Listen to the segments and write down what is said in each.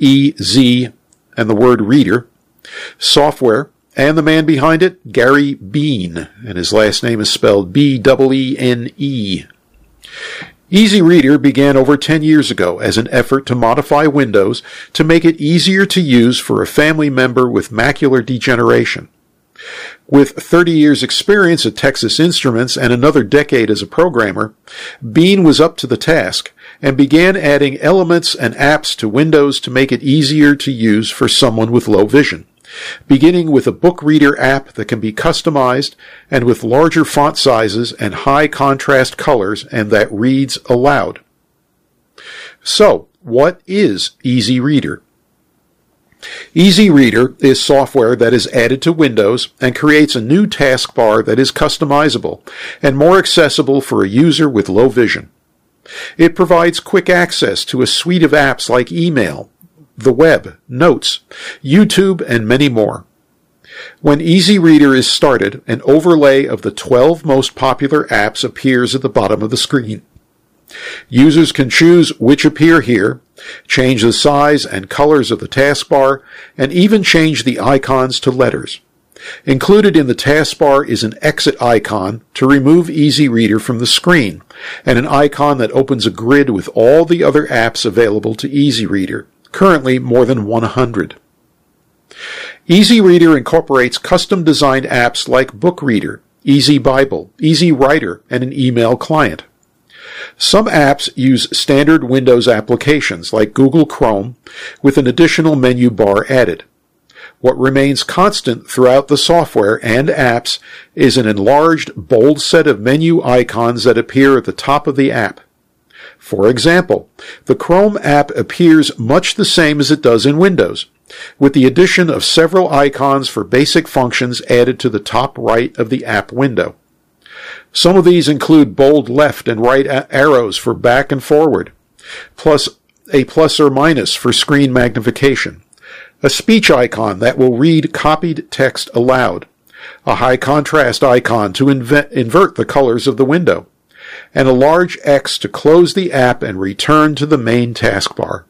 E-Z and the word reader, software, and the man behind it, Gary Bean, and his last name is spelled B-E-E-N-E. Easy Reader began over 10 years ago as an effort to modify Windows to make it easier to use for a family member with macular degeneration. With 30 years' experience at Texas Instruments and another decade as a programmer, Bean was up to the task and began adding elements and apps to Windows to make it easier to use for someone with low vision, beginning with a book reader app that can be customized and with larger font sizes and high contrast colors and that reads aloud. So, what is Easy Reader? Easy Reader is software that is added to Windows and creates a new taskbar that is customizable and more accessible for a user with low vision. It provides quick access to a suite of apps like email, the web, notes, YouTube, and many more. When Easy Reader is started, an overlay of the 12 most popular apps appears at the bottom of the screen. Users can choose which appear here, change the size and colors of the taskbar, and even change the icons to letters. Included in the taskbar is an exit icon to remove Easy Reader from the screen, and an icon that opens a grid with all the other apps available to Easy Reader, currently more than 100. Easy Reader incorporates custom-designed apps like Book Reader, Easy Bible, Easy Writer, and an email client. Some apps use standard Windows applications like Google Chrome with an additional menu bar added. What remains constant throughout the software and apps is an enlarged, bold set of menu icons that appear at the top of the app. For example, the Chrome app appears much the same as it does in Windows, with the addition of several icons for basic functions added to the top right of the app window. Some of these include bold left and right arrows for back and forward, plus a plus or minus for screen magnification, a speech icon that will read copied text aloud, a high contrast icon to invert the colors of the window, and a large X to close the app and return to the main taskbar.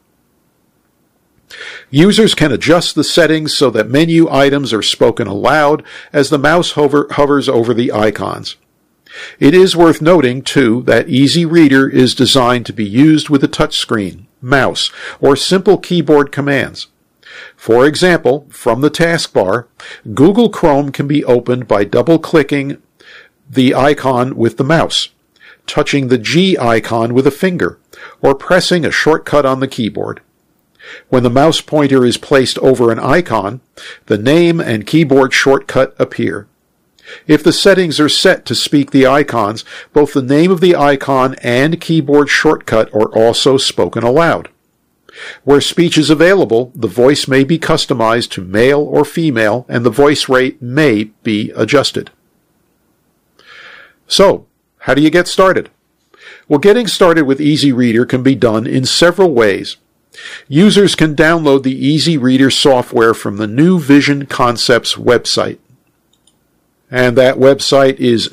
Users can adjust the settings so that menu items are spoken aloud as the mouse hovers over the icons. It is worth noting, too, that Easy Reader is designed to be used with a touchscreen, mouse, or simple keyboard commands. For example, from the taskbar, Google Chrome can be opened by double-clicking the icon with the mouse, touching the G icon with a finger, or pressing a shortcut on the keyboard. When the mouse pointer is placed over an icon, the name and keyboard shortcut appear. If the settings are set to speak the icons, both the name of the icon and keyboard shortcut are also spoken aloud. Where speech is available, the voice may be customized to male or female, and the voice rate may be adjusted. So, how do you get started? Well, getting started with Easy Reader can be done in several ways. Users can download the Easy Reader software from the New Vision Concepts website. And that website is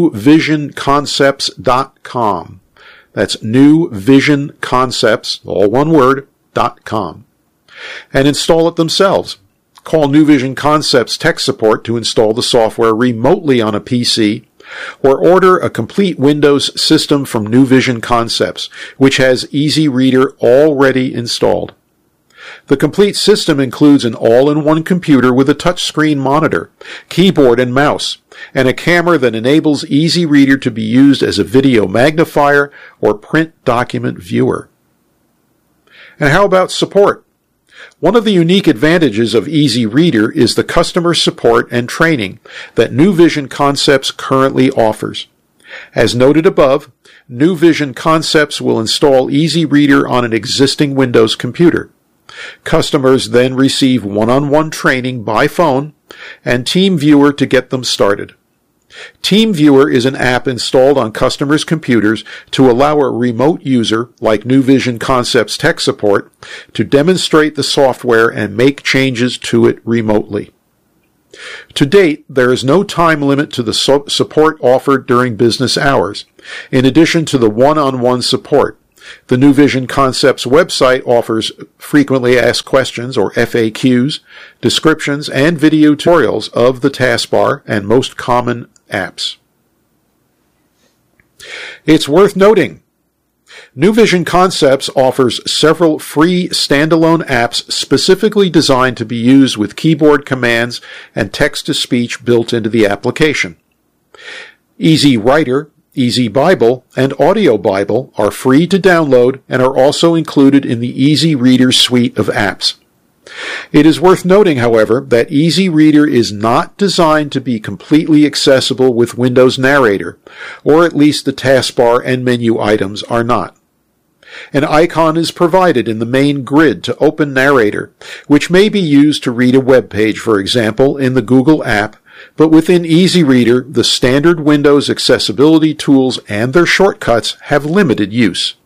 newvisionconcepts.com. That's newvisionconcepts, all one word, .com. And install it themselves. Call New Vision Concepts tech support to install the software remotely on a PC, or order a complete Windows system from New Vision Concepts, which has Easy Reader already installed. The complete system includes an all-in-one computer with a touchscreen monitor, keyboard and mouse, and a camera that enables Easy Reader to be used as a video magnifier or print document viewer. And how about support? One of the unique advantages of Easy Reader is the customer support and training that New Vision Concepts currently offers. As noted above, New Vision Concepts will install Easy Reader on an existing Windows computer. Customers then receive one-on-one training by phone and TeamViewer to get them started. TeamViewer is an app installed on customers' computers to allow a remote user, like New Vision Concepts tech support, to demonstrate the software and make changes to it remotely. To date, there is no time limit to the support offered during business hours, in addition to the one-on-one support, The New Vision Concepts website offers frequently asked questions, or FAQs, descriptions, and video tutorials of the taskbar and most common apps. It's worth noting, New Vision Concepts offers several free standalone apps specifically designed to be used with keyboard commands and text-to-speech built into the application. Easy Writer, Easy Bible, and Audio Bible are free to download and are also included in the Easy Reader suite of apps. It is worth noting, however, that Easy Reader is not designed to be completely accessible with Windows Narrator, or at least the taskbar and menu items are not. An icon is provided in the main grid to open Narrator, which may be used to read a web page, for example, in the Google app, but within Easy Reader, the standard Windows accessibility tools and their shortcuts have limited use.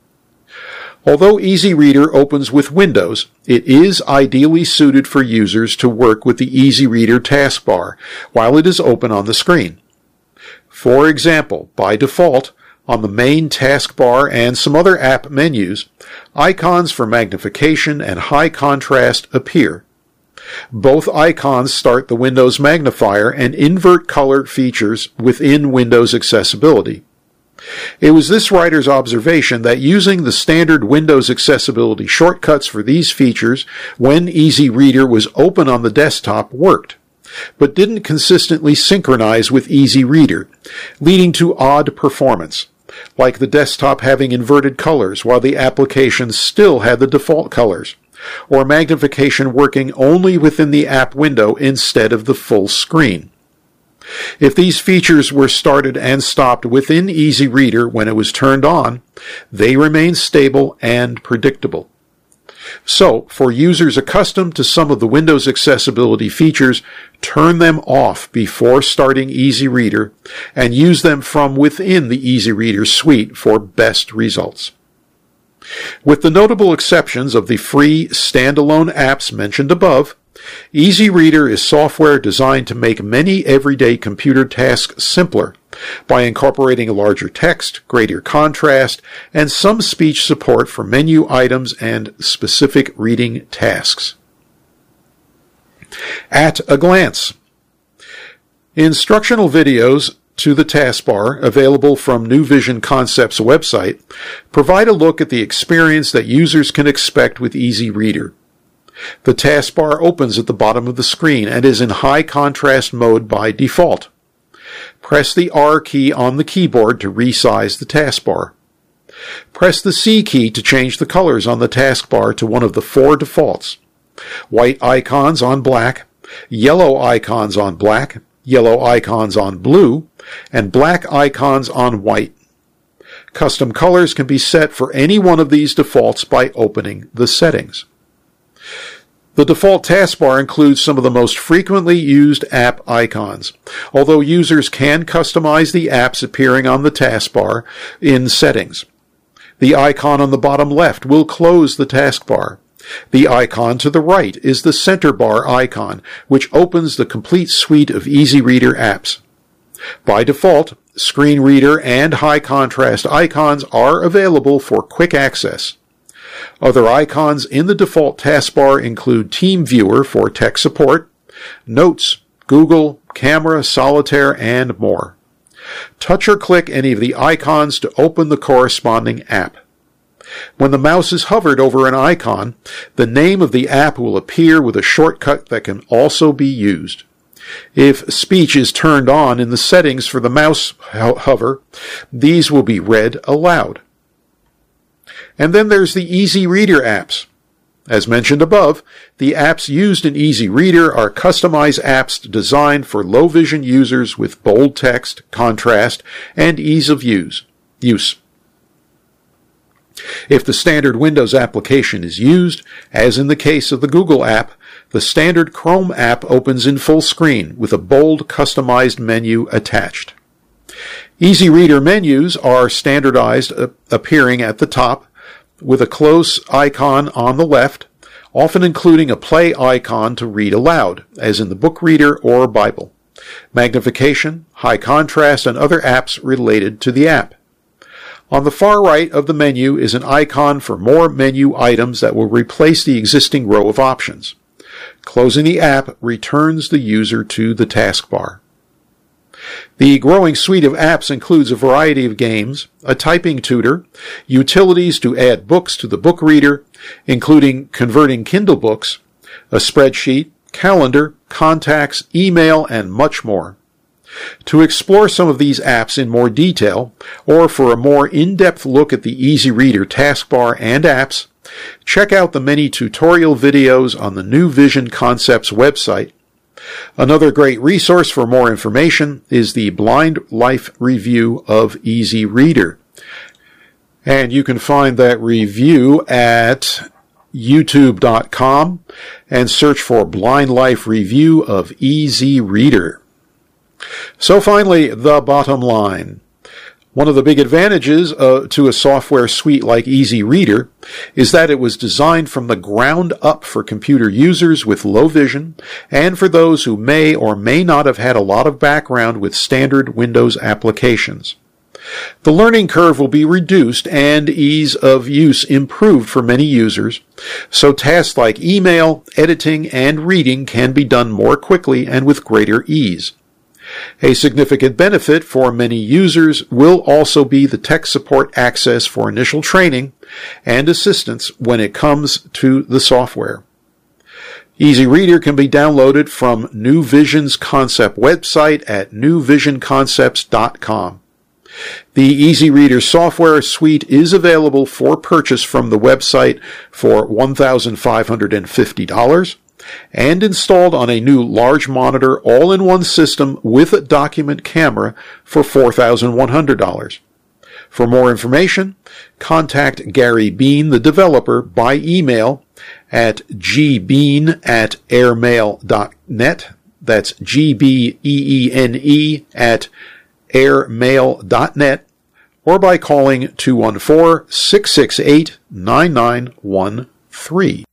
Although Easy Reader opens with Windows, it is ideally suited for users to work with the Easy Reader taskbar while it is open on the screen. For example, by default, on the main taskbar and some other app menus, icons for magnification and high contrast appear. Both icons start the Windows magnifier and invert color features within Windows accessibility. It was this writer's observation that using the standard Windows accessibility shortcuts for these features when Easy Reader was open on the desktop worked, but didn't consistently synchronize with Easy Reader, leading to odd performance, like the desktop having inverted colors while the application still had the default colors, or magnification working only within the app window instead of the full screen. If these features were started and stopped within Easy Reader when it was turned on, they remain stable and predictable. So, for users accustomed to some of the Windows accessibility features, turn them off before starting Easy Reader and use them from within the Easy Reader suite for best results. With the notable exceptions of the free standalone apps mentioned above, Easy Reader is software designed to make many everyday computer tasks simpler by incorporating larger text, greater contrast, and some speech support for menu items and specific reading tasks. At a glance. Instructional videos to the taskbar, available from New Vision Concepts website, provide a look at the experience that users can expect with Easy Reader. The taskbar opens at the bottom of the screen and is in high contrast mode by default. Press the R key on the keyboard to resize the taskbar. Press the C key to change the colors on the taskbar to one of the 4 defaults: white icons on black, yellow icons on black, yellow icons on blue, and black icons on white. Custom colors can be set for any one of these defaults by opening the settings. The default taskbar includes some of the most frequently used app icons, although users can customize the apps appearing on the taskbar in settings. The icon on the bottom left will close the taskbar. The icon to the right is the center bar icon, which opens the complete suite of Easy Reader apps. By default, Screen Reader and high contrast icons are available for quick access. Other icons in the default taskbar include TeamViewer for tech support, Notes, Google, Camera, Solitaire, and more. Touch or click any of the icons to open the corresponding app. When the mouse is hovered over an icon, the name of the app will appear with a shortcut that can also be used. If speech is turned on in the settings for the mouse hover, these will be read aloud. And then there's the Easy Reader apps. As mentioned above, the apps used in Easy Reader are customized apps designed for low vision users with bold text, contrast, and ease of use. If the standard Windows application is used, as in the case of the Google app, the standard Chrome app opens in full screen with a bold customized menu attached. Easy Reader menus are standardized, appearing at the top, with a close icon on the left, often including a play icon to read aloud, as in the Book Reader or Bible, magnification, high contrast, and other apps related to the app. On the far right of the menu is an icon for more menu items that will replace the existing row of options. Closing the app returns the user to the taskbar. The growing suite of apps includes a variety of games, a typing tutor, utilities to add books to the book reader, including converting Kindle books, a spreadsheet, calendar, contacts, email, and much more. To explore some of these apps in more detail, or for a more in-depth look at the Easy Reader taskbar and apps, check out the many tutorial videos on the New Vision Concepts website. Another great resource for more information is the Blind Life review of Easy Reader. And you can find that review at youtube.com and search for Blind Life review of Easy Reader. So finally, the bottom line. One of the big advantages to a software suite like Easy Reader is that it was designed from the ground up for computer users with low vision and for those who may or may not have had a lot of background with standard Windows applications. The learning curve will be reduced and ease of use improved for many users, so tasks like email, editing, and reading can be done more quickly and with greater ease. A significant benefit for many users will also be the tech support access for initial training and assistance when it comes to the software. Easy Reader can be downloaded from New Vision's Concept website at newvisionconcepts.com. The Easy Reader software suite is available for purchase from the website for $1,550. and installed on a new large monitor all-in-one system with a document camera for $4,100. For more information, contact Gary Bean, the developer, by email at gbean@airmail.net. That's GBEENE at airmail.net, or by calling 214-668-9913.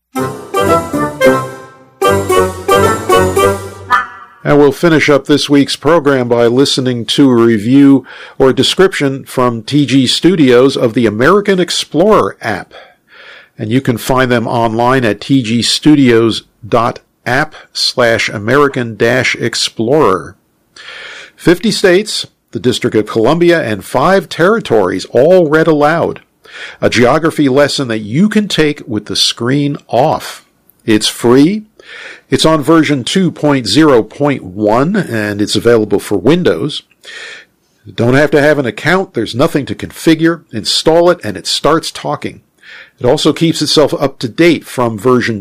And we'll finish up this week's program by listening to a review or description from TG Studios of the American Explorer app. And you can find them online at tgstudios.app/American-Explorer. 50 states, the District of Columbia, and 5 territories, all read aloud. A geography lesson that you can take with the screen off. It's free. It's on version 2.0.1, and it's available for Windows. You don't have to have an account. There's nothing to configure. Install it, and it starts talking. It also keeps itself up to date from version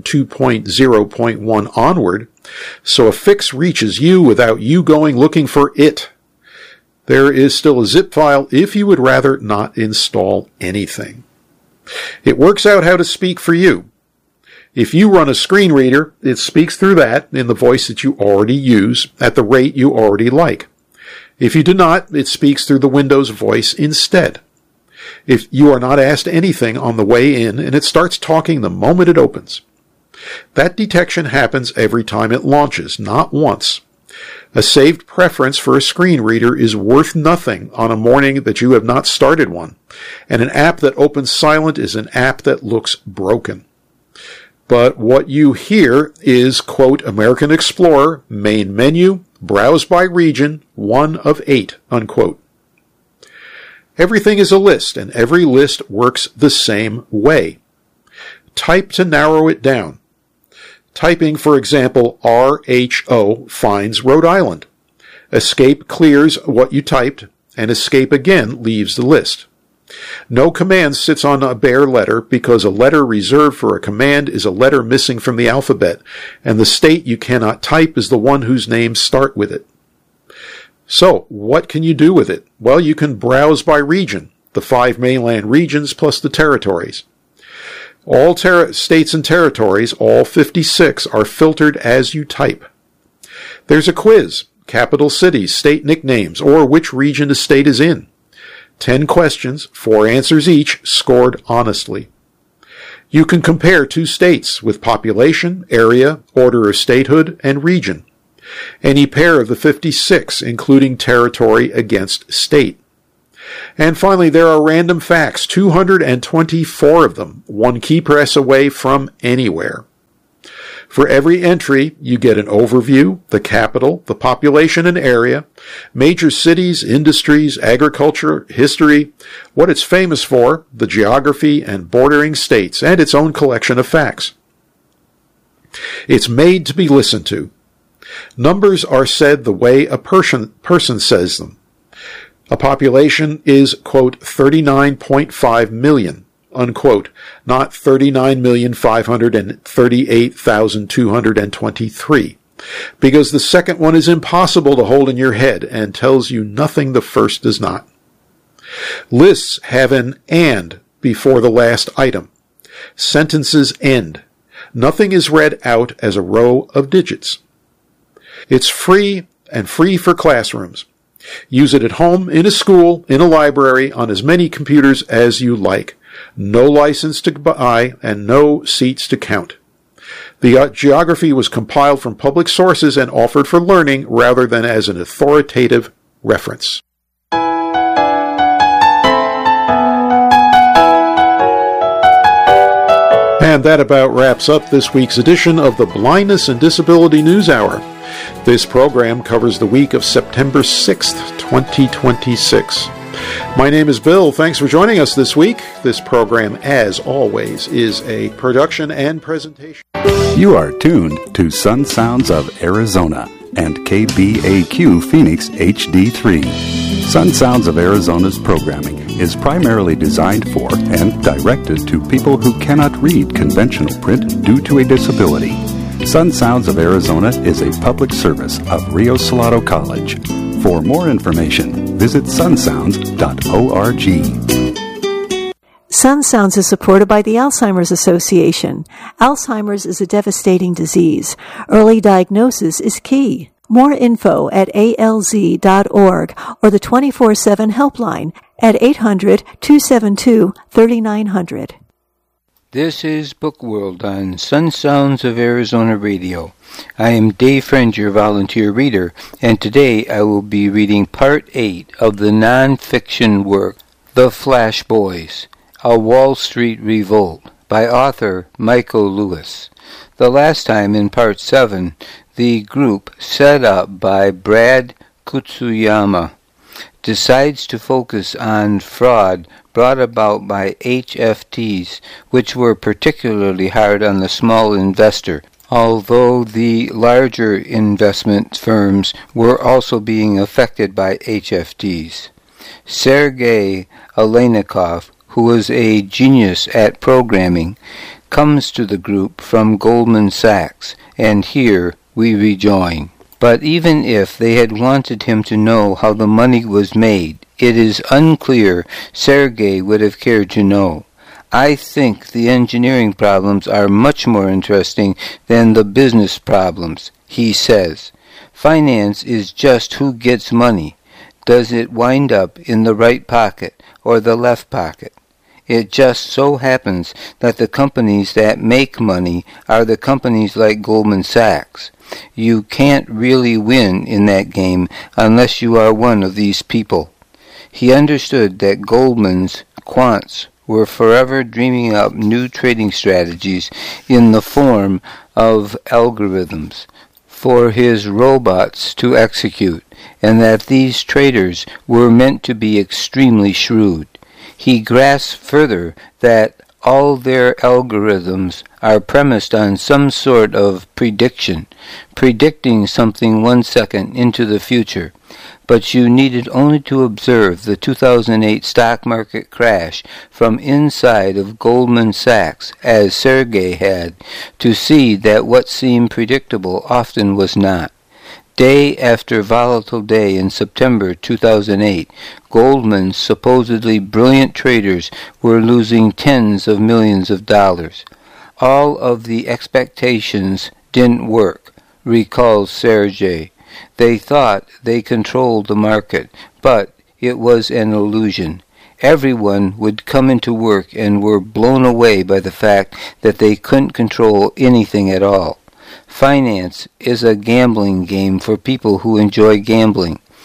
2.0.1 onward, so a fix reaches you without you going looking for it. There is still a zip file if you would rather not install anything. It works out how to speak for you. If you run a screen reader, it speaks through that in the voice that you already use at the rate you already like. If you do not, it speaks through the Windows voice instead. If you are not asked anything on the way in, and it starts talking the moment it opens. That detection happens every time it launches, not once. A saved preference for a screen reader is worth nothing on a morning that you have not started one, and an app that opens silent is an app that looks broken. But what you hear is, quote, American Explorer, main menu, browse by region, 1 of 8, unquote. Everything is a list, and every list works the same way. Type to narrow it down. Typing, for example, RHO finds Rhode Island. Escape clears what you typed, and escape again leaves the list. No command sits on a bare letter because a letter reserved for a command is a letter missing from the alphabet, and the state you cannot type is the one whose names start with it. So, what can you do with it? Well, you can browse by region, the 5 mainland regions plus the territories. All states and territories, all 56, are filtered as you type. There's a quiz, capital cities, state nicknames, or which region a state is in. 10 questions, 4 answers each, scored honestly. You can compare 2 states with population, area, order of statehood, and region. Any pair of the 56, including territory against state. And finally, there are random facts, 224 of them, one key press away from anywhere. For every entry, you get an overview, the capital, the population and area, major cities, industries, agriculture, history, what it's famous for, the geography and bordering states, and its own collection of facts. It's made to be listened to. Numbers are said the way a person says them. A population is, quote, 39.5 million, unquote, not 39,538,223, because the second one is impossible to hold in your head and tells you nothing the first does not. Lists have an and before the last item. Sentences end. Nothing is read out as a row of digits. It's free and free for classrooms. Use it at home, in a school, in a library, on as many computers as you like. No license to buy and no seats to count. The geography was compiled from public sources and offered for learning rather than as an authoritative reference. And that about wraps up this week's edition of the Blindness and Disability News Hour. This program covers the week of September 6th, 2026. My name is Bill. Thanks for joining us this week. This program, as always, is a production and presentation. You are tuned to Sun Sounds of Arizona and KBAQ Phoenix HD3. Sun Sounds of Arizona's programming is primarily designed for and directed to people who cannot read conventional print due to a disability. Sun Sounds of Arizona is a public service of Rio Salado College. For more information, visit sunsounds.org. Sun Sounds is supported by the Alzheimer's Association. Alzheimer's is a devastating disease. Early diagnosis is key. More info at alz.org or the 24/7 helpline at 800-272-3900. This is Book World on Sun Sounds of Arizona Radio. I am Dave Friend, your volunteer reader, and today I will be reading Part 8 of the non-fiction work, The Flash Boys, A Wall Street Revolt, by author Michael Lewis. The last time, in Part 7, the group, set up by Brad Kutsuyama, decides to focus on fraud brought about by HFTs, which were particularly hard on the small investor, although the larger investment firms were also being affected by HFTs. Sergei Aleynikov, who was a genius at programming, comes to the group from Goldman Sachs, and here we rejoin. But even if they had wanted him to know how the money was made, it is unclear Sergei would have cared to know. I think the engineering problems are much more interesting than the business problems, he says. Finance is just who gets money. Does it wind up in the right pocket or the left pocket? It just so happens that the companies that make money are the companies like Goldman Sachs. You can't really win in that game unless you are one of these people. He understood that Goldman's quants were forever dreaming up new trading strategies in the form of algorithms for his robots to execute, and that these traders were meant to be extremely shrewd. He grasped further that all their algorithms are premised on some sort of prediction, predicting something 1 second into the future. But you needed only to observe the 2008 stock market crash from inside of Goldman Sachs, as Sergei had, to see that what seemed predictable often was not. Day after volatile day in September 2008, Goldman's supposedly brilliant traders were losing tens of millions of dollars. All of the expectations didn't work, recalls Sergei. They thought they controlled the market, but it was an illusion. Everyone would come into work and were blown away by the fact that they couldn't control anything at all. Finance is a gambling game for people who enjoy gambling.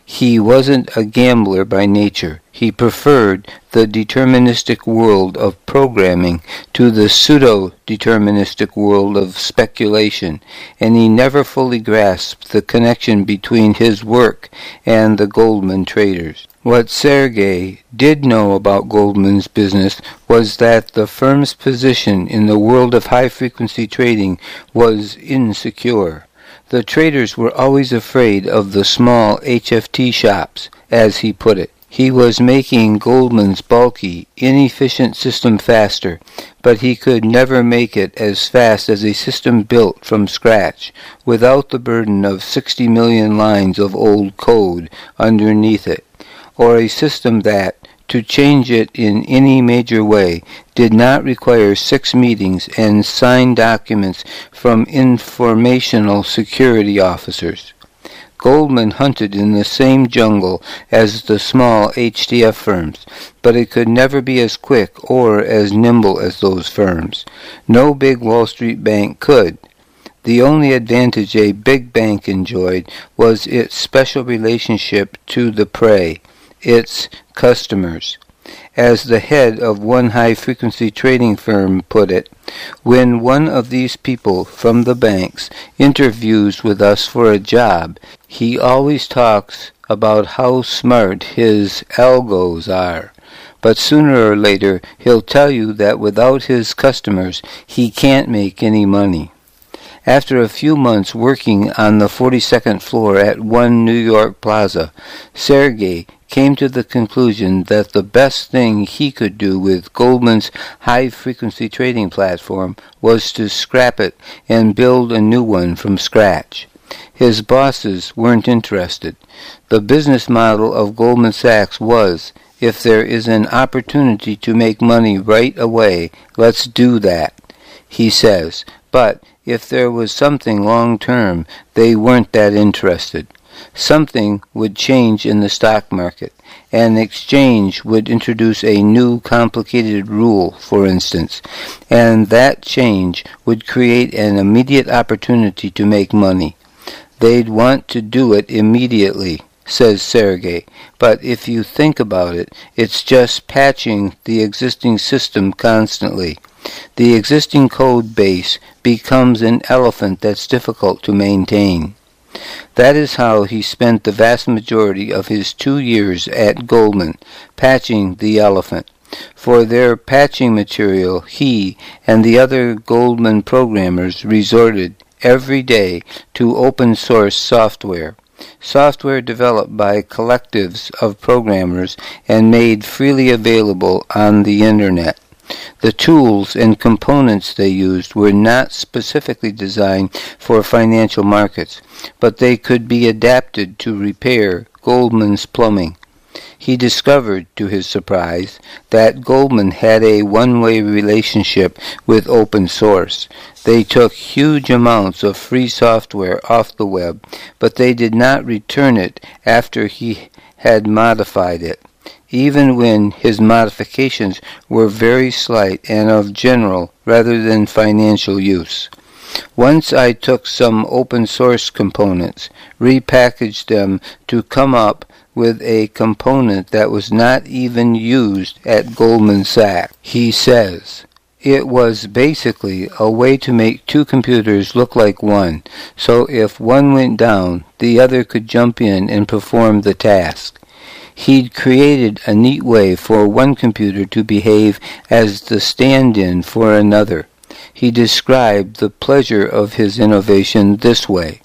He wasn't a gambler by nature. He preferred the deterministic world of programming to the pseudo-deterministic world of speculation, and he never fully grasped the connection between his work and the Goldman traders. What Sergey did know about Goldman's business was that the firm's position in the world of high-frequency trading was insecure. The traders were always afraid of the small HFT shops, as he put it. He was making Goldman's bulky, inefficient system faster, but he could never make it as fast as a system built from scratch, without the burden of 60 million lines of old code underneath it, or a system that, to change it in any major way, did not require 6 meetings and signed documents from informational security officers. Goldman hunted in the same jungle as the small HDF firms, but it could never be as quick or as nimble as those firms. No big Wall Street bank could. The only advantage a big bank enjoyed was its special relationship to the prey, its customers. As the head of one high-frequency trading firm put it, when one of these people from the banks interviews with us for a job, he always talks about how smart his algos are. But sooner or later, he'll tell you that without his customers, he can't make any money. After a few months working on the 42nd floor at One New York Plaza, Sergey came to the conclusion that the best thing he could do with Goldman's high-frequency trading platform was to scrap it and build a new one from scratch. His bosses weren't interested. The business model of Goldman Sachs was, if there is an opportunity to make money right away, let's do that, he says. But if there was something long-term, they weren't that interested. Something would change in the stock market. An exchange would introduce a new complicated rule, for instance, and that change would create an immediate opportunity to make money. They'd want to do it immediately, says Sergey, but if you think about it, it's just patching the existing system constantly. The existing code base becomes an elephant that's difficult to maintain. That is how he spent the vast majority of his 2 years at Goldman, patching the elephant. For their patching material, he and the other Goldman programmers resorted every day to open-source software. Software developed by collectives of programmers and made freely available on the Internet. The tools and components they used were not specifically designed for financial markets, but they could be adapted to repair Goldman's plumbing. He discovered, to his surprise, that Goldman had a one-way relationship with open source. They took huge amounts of free software off the web, but they did not return it after he had modified it, even when his modifications were very slight and of general rather than financial use. Once I took some open source components, repackaged them to come up with a component that was not even used at Goldman Sachs. He says, it was basically a way to make 2 computers look like one, so if one went down, the other could jump in and perform the task. He'd created a neat way for one computer to behave as the stand-in for another. He described the pleasure of his innovation this way.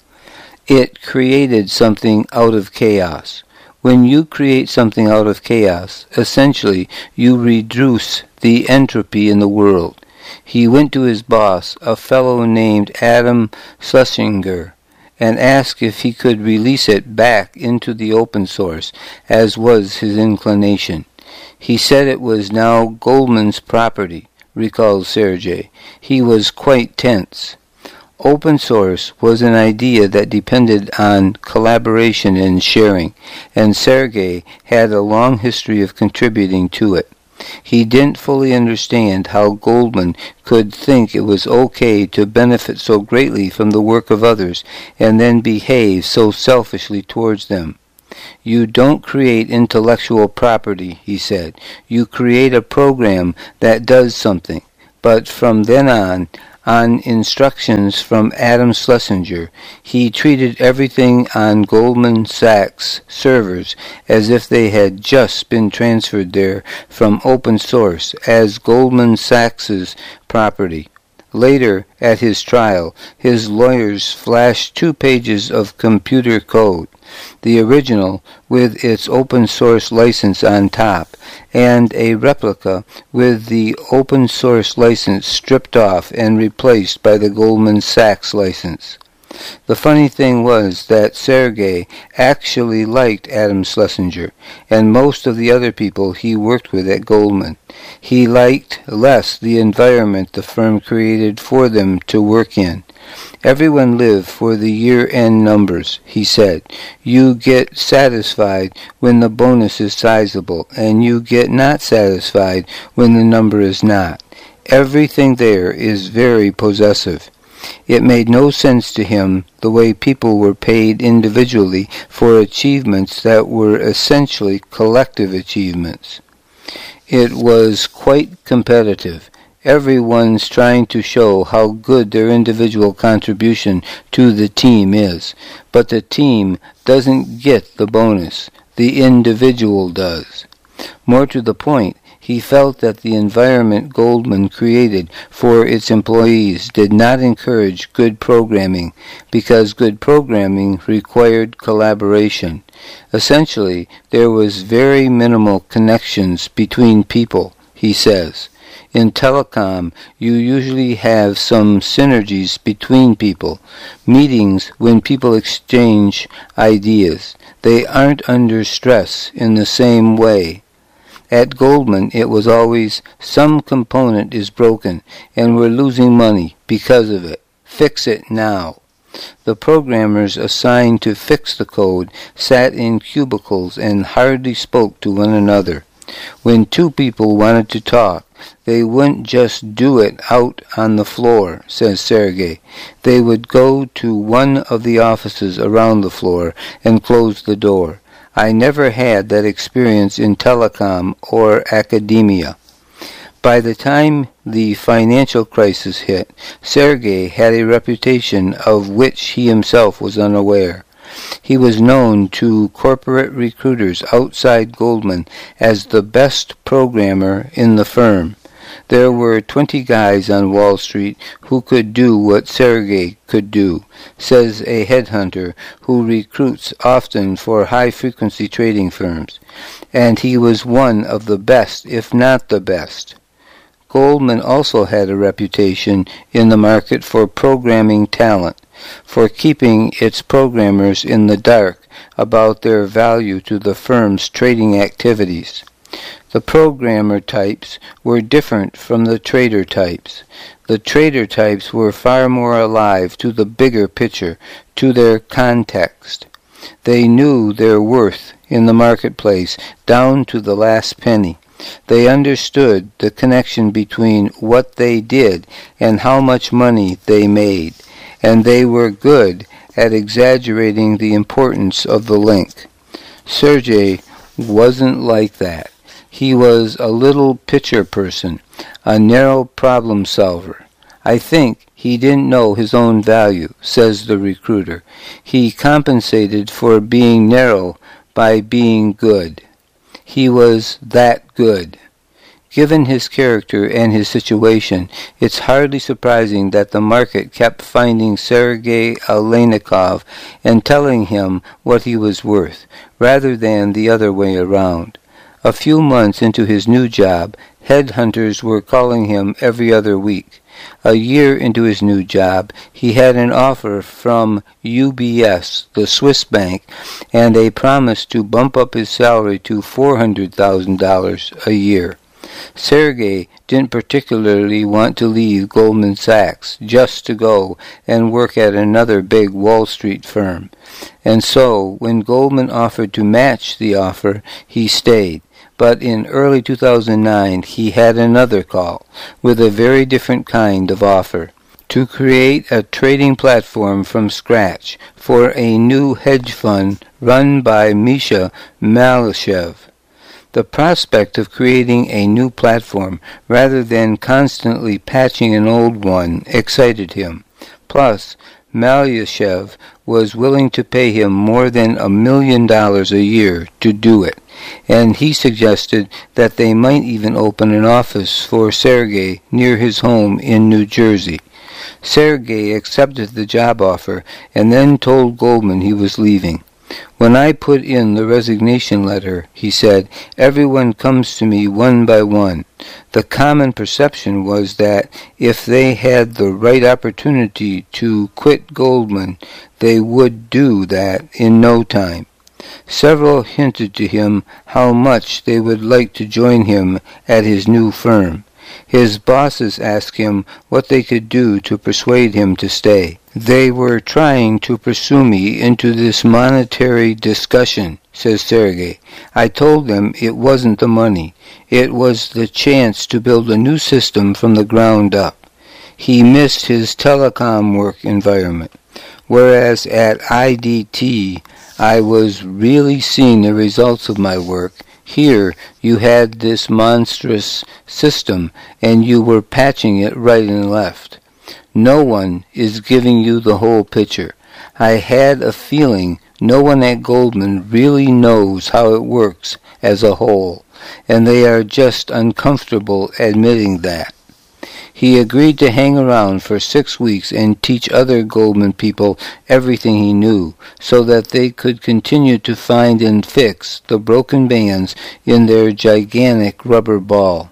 It created something out of chaos. When you create something out of chaos, essentially you reduce the entropy in the world. He went to his boss, a fellow named Adam Schlesinger, and asked if he could release it back into the open source, as was his inclination. He said it was now Goldman's property, recalls Sergey. He was quite tense. Open source was an idea that depended on collaboration and sharing, and Sergey had a long history of contributing to it. He didn't fully understand how Goldman could think it was okay to benefit so greatly from the work of others and then behave so selfishly towards them. You don't create intellectual property, he said. You create a program that does something. But from then on instructions from Adam Schlesinger, he treated everything on Goldman Sachs servers as if they had just been transferred there from open source as Goldman Sachs's property. Later, at his trial, his lawyers flashed 2 pages of computer code, the original with its open source license on top, and a replica with the open source license stripped off and replaced by the Goldman Sachs license. The funny thing was that Sergey actually liked Adam Schlesinger and most of the other people he worked with at Goldman. He liked less the environment the firm created for them to work in. Everyone lived for the year-end numbers, he said. You get satisfied when the bonus is sizable, and you get not satisfied when the number is not. Everything there is very possessive. It made no sense to him the way people were paid individually for achievements that were essentially collective achievements. It was quite competitive. Everyone's trying to show how good their individual contribution to the team is, but the team doesn't get the bonus. The individual does. More to the point, he felt that the environment Goldman created for its employees did not encourage good programming because good programming required collaboration. Essentially, there was very minimal connections between people, he says. In telecom, you usually have some synergies between people, meetings when people exchange ideas. They aren't under stress in the same way. At Goldman, it was always, some component is broken, and we're losing money because of it. Fix it now. The programmers assigned to fix the code sat in cubicles and hardly spoke to one another. When 2 people wanted to talk, they wouldn't just do it out on the floor, says Sergey. They would go to one of the offices around the floor and close the door. I never had that experience in telecom or academia. By the time the financial crisis hit, Sergey had a reputation of which he himself was unaware. He was known to corporate recruiters outside Goldman as the best programmer in the firm. There were 20 guys on Wall Street who could do what Sergey could do, says a headhunter who recruits often for high-frequency trading firms, and he was one of the best, if not the best. Goldman also had a reputation in the market for programming talent, for keeping its programmers in the dark about their value to the firm's trading activities. The programmer types were different from the trader types. The trader types were far more alive to the bigger picture, to their context. They knew their worth in the marketplace down to the last penny. They understood the connection between what they did and how much money they made, and they were good at exaggerating the importance of the link. Sergey wasn't like that. He was a little picture person, a narrow problem solver. I think he didn't know his own value, says the recruiter. He compensated for being narrow by being good. He was that good. Given his character and his situation, it's hardly surprising that the market kept finding Sergey Aleynikov and telling him what he was worth, rather than the other way around. A few months into his new job, headhunters were calling him every other week. A year into his new job, he had an offer from UBS, the Swiss bank, and a promise to bump up his salary to $400,000 a year. Sergey didn't particularly want to leave Goldman Sachs just to go and work at another big Wall Street firm. And so, when Goldman offered to match the offer, he stayed. But in early 2009, he had another call with a very different kind of offer. to create a trading platform from scratch for a new hedge fund run by Misha Malyshev. The prospect of creating a new platform rather than constantly patching an old one excited him. Plus, Malyshev was willing to pay him more than $1 million a year to do it, and he suggested that they might even open an office for Sergey near his home in New Jersey. Sergey accepted the job offer and then told Goldman he was leaving. "When I put in the resignation letter," he said, "everyone comes to me one by one. The common perception was that if they had the right opportunity to quit Goldman, they would do that in no time. Several hinted to him how much they would like to join him at his new firm. His bosses asked him what they could do to persuade him to stay. They were trying to pursue me into this monetary discussion," says Sergey. "I told them it wasn't the money. It was the chance to build a new system from the ground up." He missed his telecom work environment. Whereas at IDT, I was really seeing the results of my work. Here, you had this monstrous system, and you were patching it right and left. No one is giving you the whole picture. I had a feeling no one at Goldman really knows how it works as a whole, and they are just uncomfortable admitting that. He agreed to hang around for 6 weeks and teach other Goldman people everything he knew, so that they could continue to find and fix the broken bands in their gigantic rubber ball.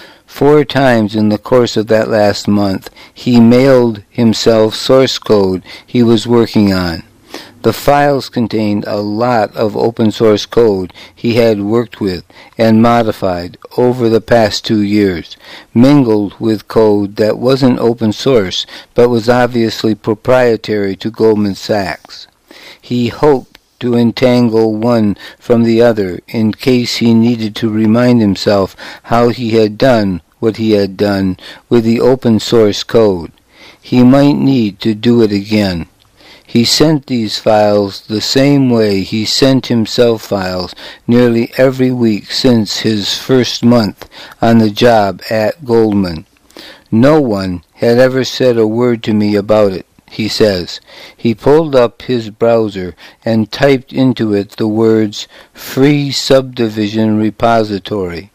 4 times in the course of that last month, he mailed himself source code he was working on. The files contained a lot of open source code he had worked with and modified over the past 2 years, mingled with code that wasn't open source but was obviously proprietary to Goldman Sachs. He hoped to entangle one from the other in case he needed to remind himself how he had done what he had done with the open source code. He might need to do it again. He sent these files the same way he sent himself files nearly every week since his first month on the job at Goldman. "No one had ever said a word to me about it," he says. He pulled up his browser and typed into it the words "Free Subdivision Repository."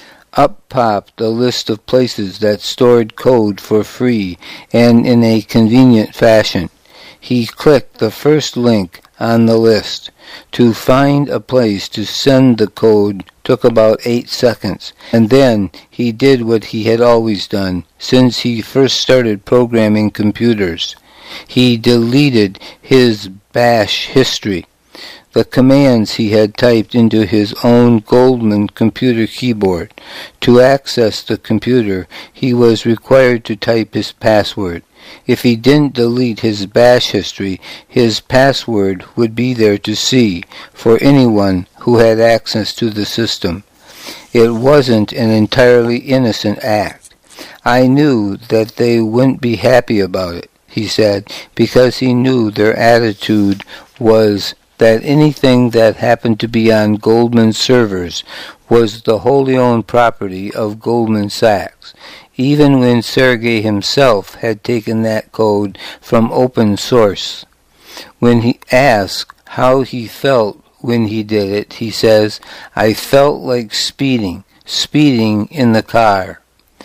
Up popped a list of places that stored code for free and in a convenient fashion. He clicked the first link on the list. To find a place to send the code took about 8 seconds, and then he did what he had always done since he first started programming computers. He deleted his bash history, the commands he had typed into his own Goldman computer keyboard. To access the computer, he was required to type his password. If he didn't delete his bash history, his password would be there to see for anyone who had access to the system. It wasn't an entirely innocent act. "I knew that they wouldn't be happy about it," he said, because he knew their attitude was that anything that happened to be on Goldman servers was the wholly owned property of Goldman Sachs, even when Sergey himself had taken that code from open source. When he asked how he felt when he did it, he says, "I felt like speeding in the car."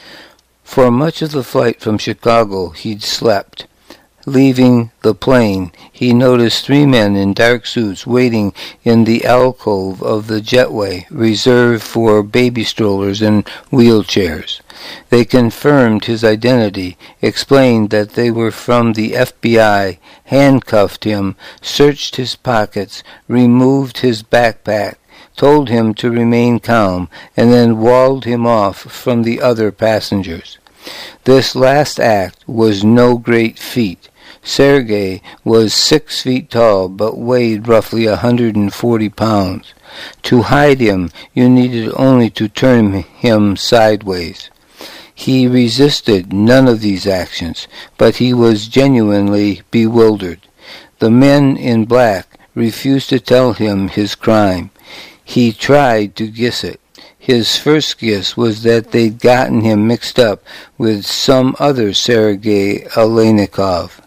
For much of the flight from Chicago, he'd slept. Leaving the plane, he noticed 3 men in dark suits waiting in the alcove of the jetway reserved for baby strollers and wheelchairs. They confirmed his identity, explained that they were from the FBI, handcuffed him, searched his pockets, removed his backpack, told him to remain calm, and then walled him off from the other passengers. This last act was no great feat. Sergey was 6 feet tall, but weighed roughly 140 pounds. To hide him, you needed only to turn him sideways. He resisted none of these actions, but he was genuinely bewildered. The men in black refused to tell him his crime. He tried to guess it. His first guess was that they'd gotten him mixed up with some other Sergei Aleynikov.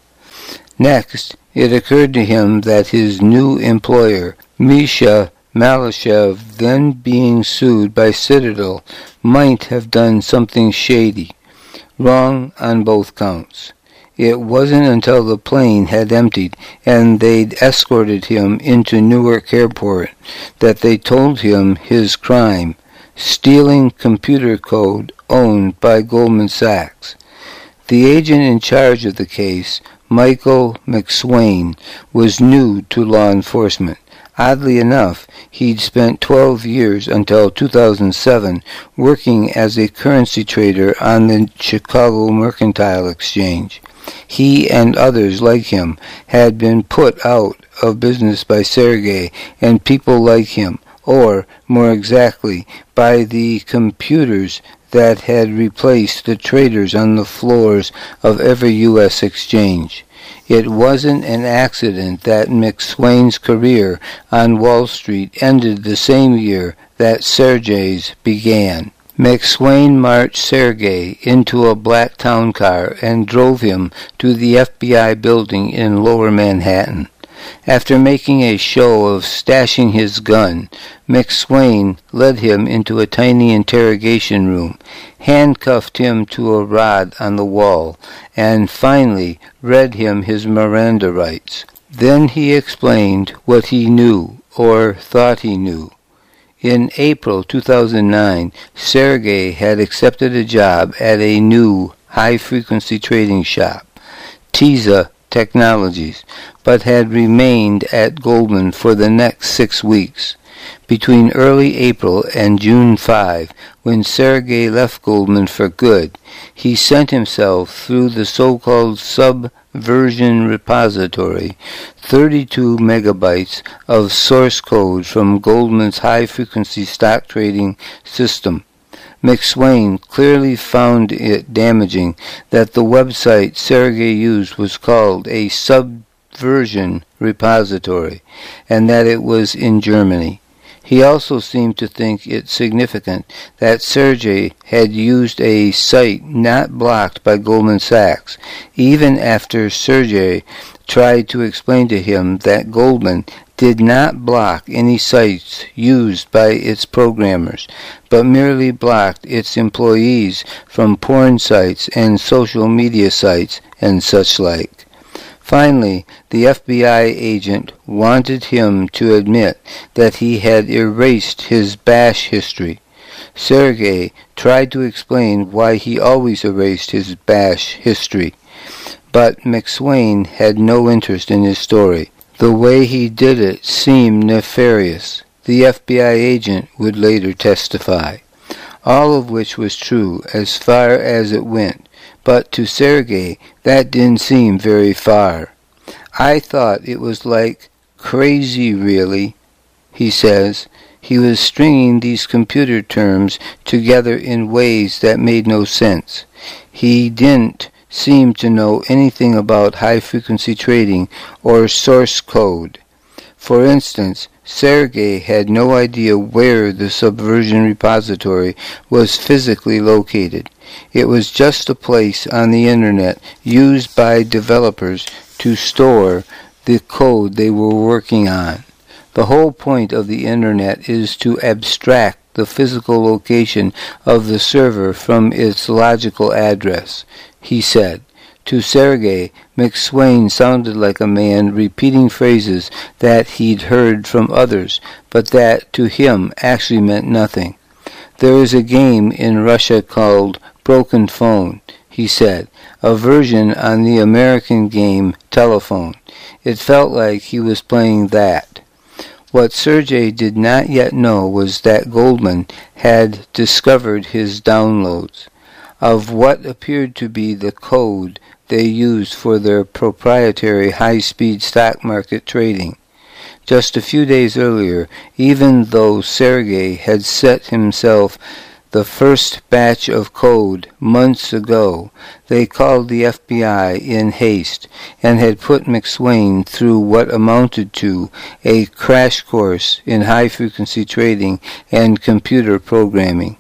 Next, it occurred to him that his new employer, Misha Malashev, then being sued by Citadel, might have done something shady. Wrong on both counts. It wasn't until the plane had emptied and they'd escorted him into Newark Airport that they told him his crime, stealing computer code owned by Goldman Sachs. The agent in charge of the case, Michael McSwain, was new to law enforcement. Oddly enough, he'd spent 12 years until 2007 working as a currency trader on the Chicago Mercantile Exchange. He and others like him had been put out of business by Sergei and people like him, or, more exactly, by the computers that had replaced the traders on the floors of every U.S. exchange. It wasn't an accident that McSwain's career on Wall Street ended the same year that Sergei's began. McSwain marched Sergei into a black town car and drove him to the FBI building in Lower Manhattan. After making a show of stashing his gun, McSwain led him into a tiny interrogation room, handcuffed him to a rod on the wall, and finally read him his Miranda rights. Then he explained what he knew, or thought he knew. In April 2009, Sergei had accepted a job at a new high-frequency trading shop, Teza Technologies, but had remained at Goldman for the next 6 weeks. Between early April and June 5, when Sergei left Goldman for good, he sent himself through the so-called Subversion repository 32 megabytes of source code from Goldman's high-frequency stock trading system. McSwain clearly found it damaging that the website Sergei used was called a Subversion repository, and that it was in Germany. He also seemed to think it significant that Sergei had used a site not blocked by Goldman Sachs, even after Sergei tried to explain to him that Goldman did not block any sites used by its programmers, but merely blocked its employees from porn sites and social media sites and such like. Finally, the FBI agent wanted him to admit that he had erased his bash history. Sergei tried to explain why he always erased his bash history, but McSwain had no interest in his story. The way he did it seemed nefarious, the FBI agent would later testify. All of which was true as far as it went, but to Sergei that didn't seem very far. I thought it was like crazy, really, he says. He was stringing these computer terms together in ways that made no sense. He didn't seem to know anything about high-frequency trading or source code. For instance, Sergei had no idea where the Subversion repository was physically located. It was just a place on the internet used by developers to store the code they were working on. The whole point of the internet is to abstract the physical location of the server from its logical address, he said. To Sergei, McSwain sounded like a man repeating phrases that he'd heard from others, but that to him actually meant nothing. There is a game in Russia called Broken Phone, he said, a version on the American game Telephone. It felt like he was playing that. What Sergei did not yet know was that Goldman had discovered his downloads of what appeared to be the code they used for their proprietary high-speed stock market trading. Just a few days earlier, even though Sergei had set himself the first batch of code months ago. They called the FBI in haste and had put McSwain through what amounted to a crash course in high-frequency trading and computer programming.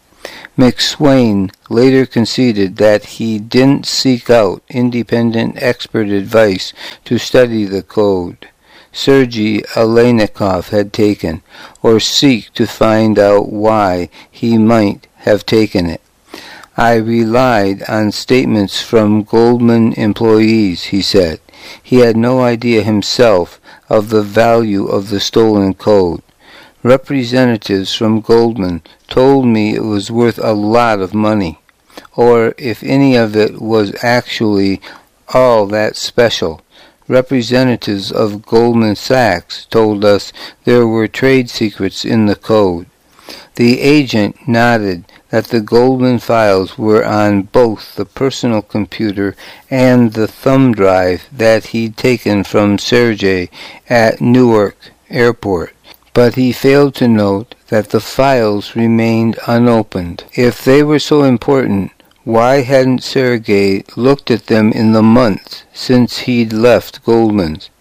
McSwain later conceded that he didn't seek out independent expert advice to study the code Sergei Aleynikov had taken, or seek to find out why he might have taken it. I relied on statements from Goldman employees, he said. He had no idea himself of the value of the stolen code. Representatives from Goldman told me it was worth a lot of money, or if any of it was actually all that special. Representatives of Goldman Sachs told us there were trade secrets in the code. The agent nodded that the Goldman files were on both the personal computer and the thumb drive that he'd taken from Sergei at Newark Airport, but he failed to note that the files remained unopened. If they were so important, why hadn't Sergei looked at them in the months since he'd left Goldman's?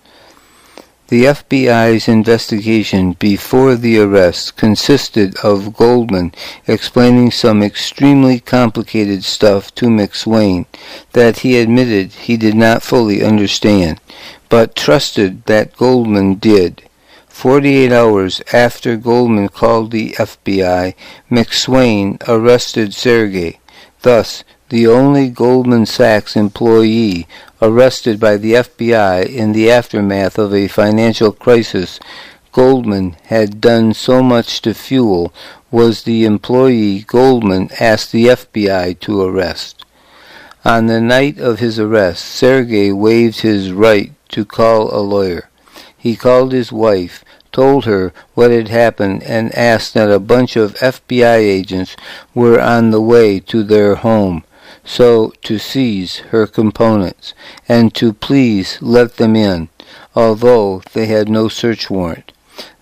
The FBI's investigation before the arrest consisted of Goldman explaining some extremely complicated stuff to McSwain that he admitted he did not fully understand, but trusted that Goldman did. 48 hours after Goldman called the FBI, McSwain arrested Sergei. Thus, the only Goldman Sachs employee arrested by the FBI in the aftermath of a financial crisis Goldman had done so much to fuel was the employee Goldman asked the FBI to arrest. On the night of his arrest, Sergei waived his right to call a lawyer. He called his wife, told her what had happened, and asked that a bunch of FBI agents were on the way to their home, so to seize her components, and to please let them in, although they had no search warrant.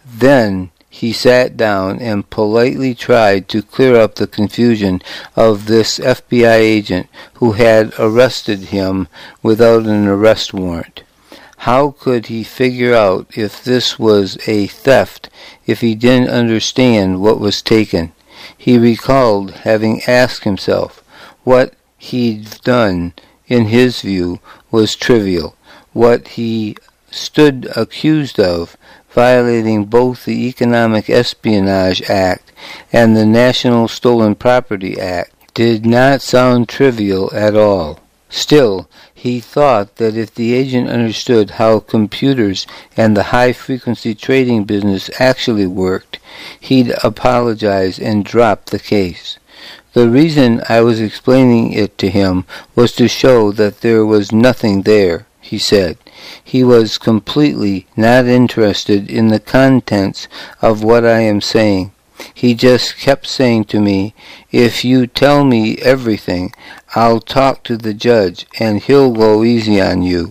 Then he sat down and politely tried to clear up the confusion of this FBI agent who had arrested him without an arrest warrant. How could he figure out if this was a theft if he didn't understand what was taken? He recalled having asked himself what he'd done, in his view, was trivial. What he stood accused of, violating both the Economic Espionage Act and the National Stolen Property Act, did not sound trivial at all. Still, he thought that if the agent understood how computers and the high-frequency trading business actually worked, he'd apologize and drop the case. The reason I was explaining it to him was to show that there was nothing there, he said. He was completely not interested in the contents of what I am saying. He just kept saying to me, "If you tell me everything, I'll talk to the judge and he'll go easy on you."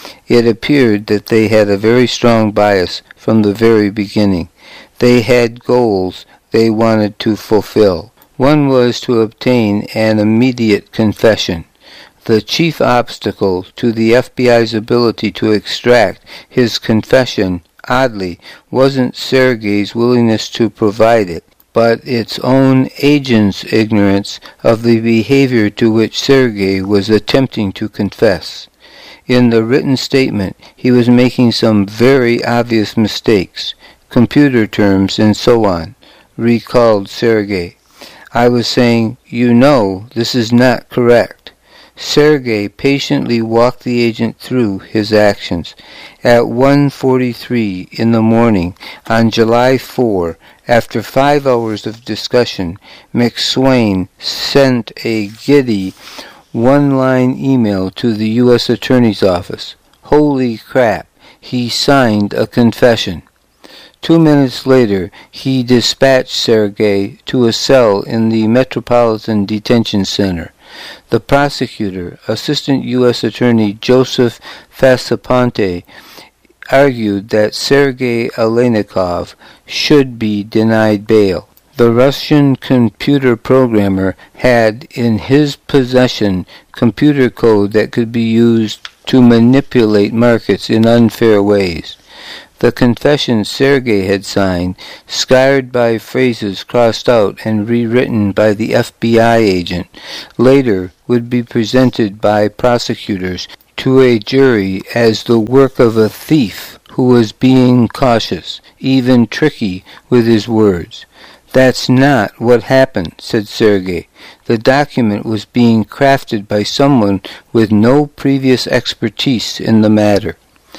It appeared that they had a very strong bias from the very beginning. They had goals they wanted to fulfill. One was to obtain an immediate confession. The chief obstacle to the FBI's ability to extract his confession, oddly, wasn't Sergei's willingness to provide it, but its own agent's ignorance of the behavior to which Sergei was attempting to confess. In the written statement, he was making some very obvious mistakes, computer terms and so on, recalled Sergei. I was saying, "You know, this is not correct." Sergei patiently walked the agent through his actions. At 1:43 in the morning on July 4, after 5 hours of discussion, McSwain sent a giddy one-line email to the U.S. Attorney's Office. Holy crap, he signed a confession. 2 minutes later, he dispatched Sergei to a cell in the Metropolitan Detention Center. The prosecutor, Assistant U.S. Attorney Joseph Fasaponte, argued that Sergei Aleynikov should be denied bail. The Russian computer programmer had in his possession computer code that could be used to manipulate markets in unfair ways. The confession Sergei had signed, scarred by phrases crossed out and rewritten by the FBI agent, later would be presented by prosecutors to a jury as the work of a thief who was being cautious, even tricky with his words. "That's not what happened," said Sergei. "The document was being crafted by someone with no previous expertise in the matter."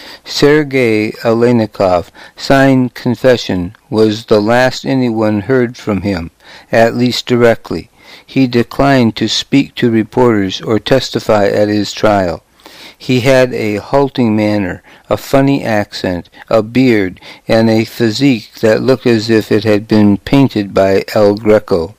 Sergei Aleynikov signed confession was the last anyone heard from him, at least directly. He declined to speak to reporters or testify at his trial. He had a halting manner, a funny accent, a beard, and a physique that looked as if it had been painted by El Greco.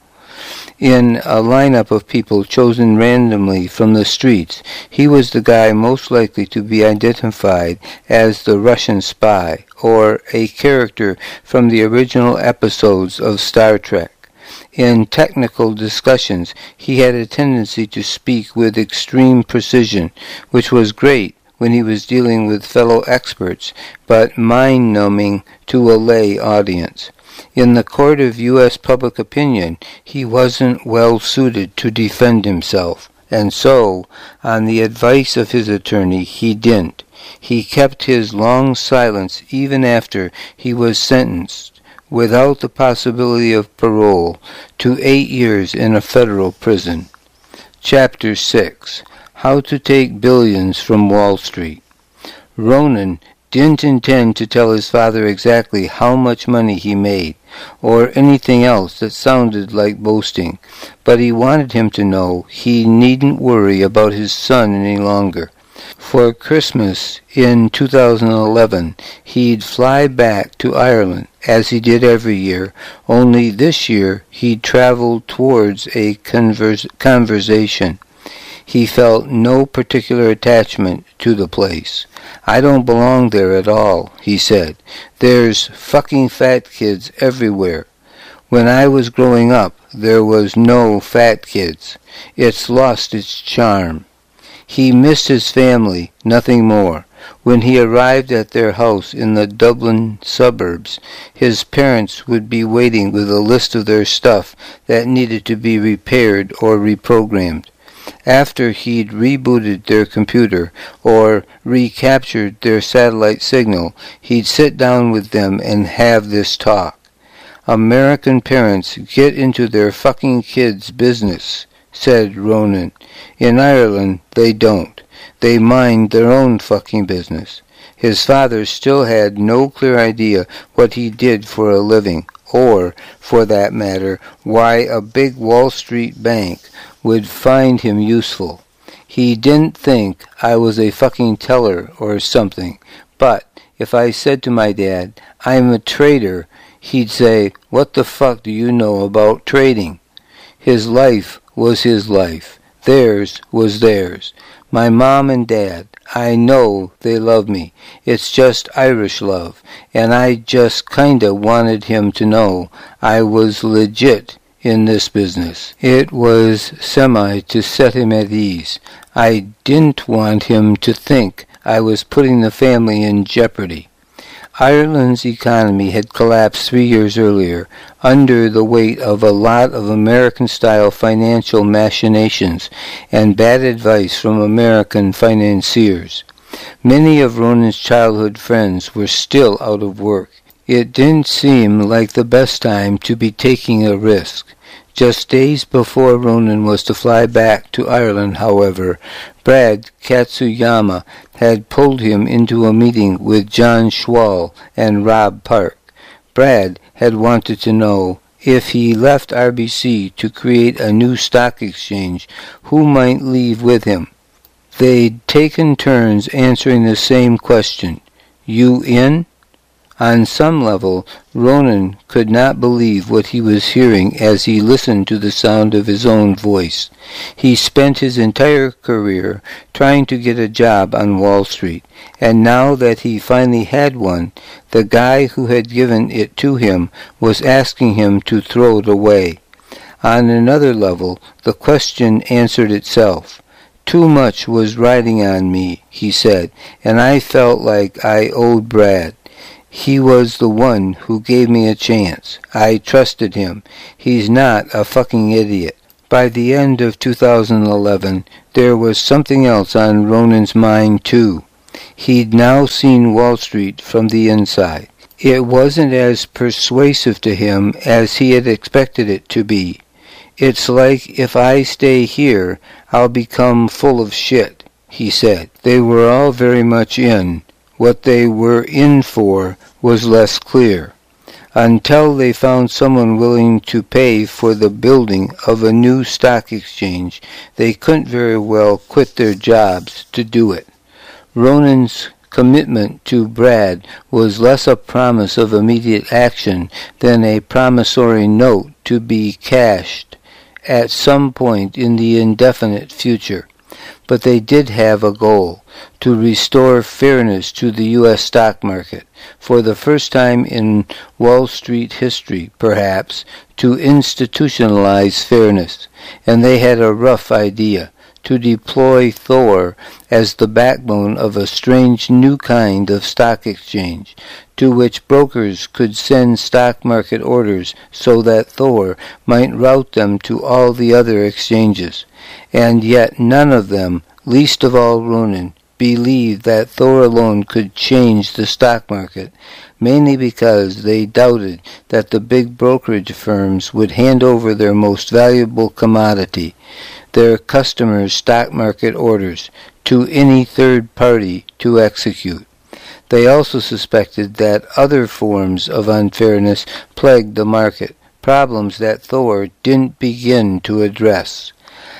In a lineup of people chosen randomly from the streets, he was the guy most likely to be identified as the Russian spy, or a character from the original episodes of Star Trek. In technical discussions, he had a tendency to speak with extreme precision, which was great when he was dealing with fellow experts, but mind-numbing to a lay audience. In the court of U.S. public opinion, he wasn't well suited to defend himself, and so, on the advice of his attorney, he didn't. He kept his long silence even after he was sentenced, without the possibility of parole, to 8 years in a federal prison. Chapter 6. How to Take Billions from Wall Street. Ronan didn't intend to tell his father exactly how much money he made, or anything else that sounded like boasting, but he wanted him to know he needn't worry about his son any longer. For Christmas in 2011, he'd fly back to Ireland, as he did every year, only this year he'd traveled towards a conversation. He felt no particular attachment to the place. "I don't belong there at all," he said. "There's fucking fat kids everywhere. When I was growing up, there was no fat kids. It's lost its charm." He missed his family, nothing more. When he arrived at their house in the Dublin suburbs, his parents would be waiting with a list of their stuff that needed to be repaired or reprogrammed. After he'd rebooted their computer or recaptured their satellite signal, he'd sit down with them and have this talk. "American parents get into their fucking kids' business," said Ronan. "In Ireland, they don't. They mind their own fucking business." His father still had no clear idea what he did for a living, or, for that matter, why a big Wall Street bank would find him useful. He didn't think I was a fucking teller or something, but if I said to my dad, "I'm a trader," he'd say, "What the fuck do you know about trading?" His life was his life. Theirs was theirs. My mom and dad, I know they love me. It's just Irish love, and I just kinda wanted him to know I was legit in this business. It was to set him at ease. I didn't want him to think I was putting the family in jeopardy. Ireland's economy had collapsed 3 years earlier, under the weight of a lot of American-style financial machinations and bad advice from American financiers. Many of Ronan's childhood friends were still out of work. It didn't seem like the best time to be taking a risk. Just days before Ronan was to fly back to Ireland, however, Brad Katsuyama had pulled him into a meeting with John Schwall and Rob Park. Brad had wanted to know, if he left RBC to create a new stock exchange, who might leave with him. They'd taken turns answering the same question. "You in?" On some level, Ronan could not believe what he was hearing as he listened to the sound of his own voice. He spent his entire career trying to get a job on Wall Street, and now that he finally had one, the guy who had given it to him was asking him to throw it away. On another level, the question answered itself. Too much was riding on me, he said, and I felt like I owed Brad. He was the one who gave me a chance. I trusted him. He's not a fucking idiot. By the end of 2011, there was something else on Ronan's mind, too. He'd now seen Wall Street from the inside. It wasn't as persuasive to him as he had expected it to be. It's like if I stay here, I'll become full of shit, he said. They were all very much in. What they were in for was less clear. Until they found someone willing to pay for the building of a new stock exchange, they couldn't very well quit their jobs to do it. Ronan's commitment to Brad was less a promise of immediate action than a promissory note to be cashed at some point in the indefinite future. But they did have a goal, to restore fairness to the U.S. stock market, for the first time in Wall Street history, perhaps, to institutionalize fairness. And they had a rough idea, to deploy Thor as the backbone of a strange new kind of stock exchange, to which brokers could send stock market orders so that Thor might route them to all the other exchanges. And yet none of them, least of all Ronan, believed that Thor alone could change the stock market, mainly because they doubted that the big brokerage firms would hand over their most valuable commodity, their customers' stock market orders, to any third party to execute. They also suspected that other forms of unfairness plagued the market, problems that Thor didn't begin to address.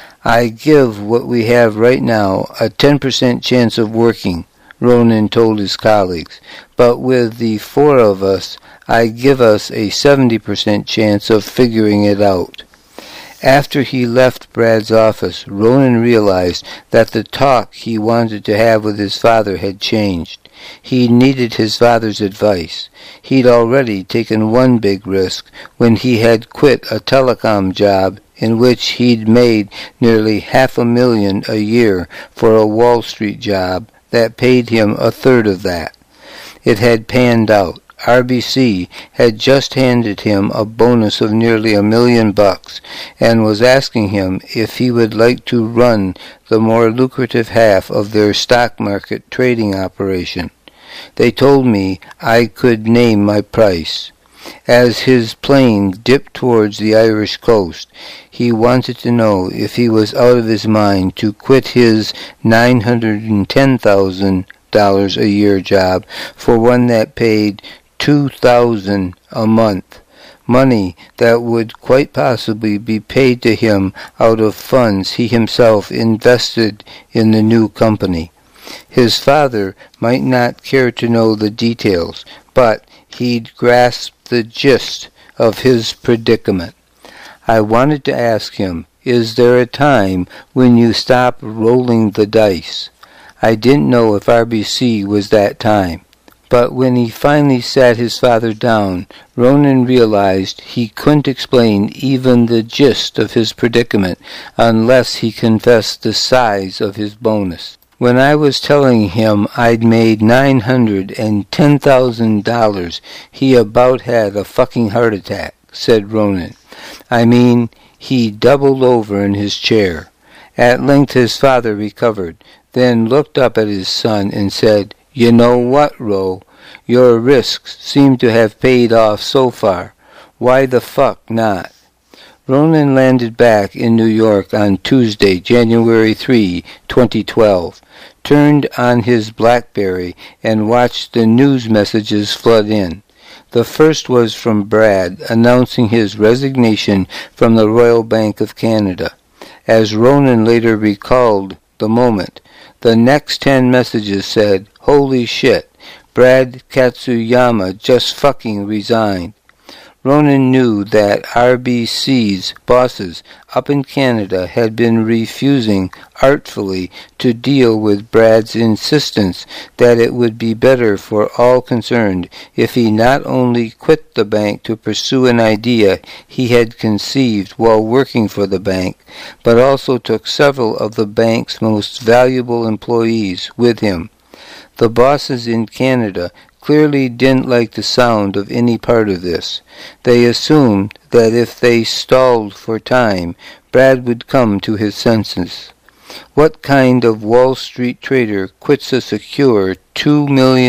I give what we have right now a 10% chance of working, Ronan told his colleagues, but with the four of us, I give us a 70% chance of figuring it out. After he left Brad's office, Ronan realized that the talk he wanted to have with his father had changed. He needed his father's advice. He'd already taken one big risk when he had quit a telecom job in which he'd made nearly $500,000 a year for a Wall Street job that paid him a third of that. It had panned out. RBC had just handed him a bonus of nearly $1 million and was asking him if he would like to run the more lucrative half of their stock market trading operation. They told me I could name my price. As his plane dipped towards the Irish coast, he wanted to know if he was out of his mind to quit his $910,000 a year job for one that paid $2,000 a month, money that would quite possibly be paid to him out of funds he himself invested in the new company. His father might not care to know the details, but he'd grasped the gist of his predicament. I wanted to ask him, is there a time when you stop rolling the dice? I didn't know if RBC was that time. But when he finally sat his father down, Ronan realized he couldn't explain even the gist of his predicament unless he confessed the size of his bonus. When I was telling him I'd made $910,000, he about had a fucking heart attack, said Ronan. I mean, he doubled over in his chair. At length his father recovered, then looked up at his son and said, "You know what, Ro? Your risks seem to have paid off so far. Why the fuck not?" Ronan landed back in New York on Tuesday, January 3, 2012, turned on his BlackBerry and watched the news messages flood in. The first was from Brad, announcing his resignation from the Royal Bank of Canada. As Ronan later recalled the moment, the next 10 messages said, "Holy shit, Brad Katsuyama just fucking resigned. Ronan knew that RBC's bosses up in Canada had been refusing artfully to deal with Brad's insistence that it would be better for all concerned if he not only quit the bank to pursue an idea he had conceived while working for the bank, but also took several of the bank's most valuable employees with him. The bosses in Canada clearly didn't like the sound of any part of this. They assumed that if they stalled for time, Brad would come to his senses. What kind of Wall Street trader quits a secure $2 million